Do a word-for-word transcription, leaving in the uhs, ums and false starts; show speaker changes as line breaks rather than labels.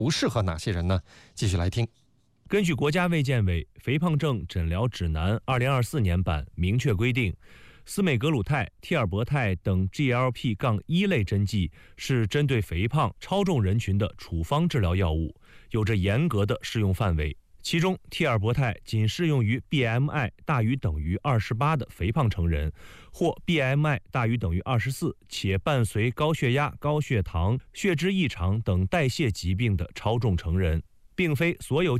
不适合哪些人呢？继续来听。
根据国家卫健委《肥胖症诊疗指南》二零二四年版明确规定，司美格鲁肽、替尔博肽等 G L P 一 类针剂是针对肥胖、超重人群的处方治疗药物，有着严格的适用范围。其中，替尔博肽仅适用于 B M I 大于等于二十八的肥胖成人，或 B M I 大于等于二十四且伴随高血压、高血糖、血脂异常等代谢疾病的超重成人，并非所有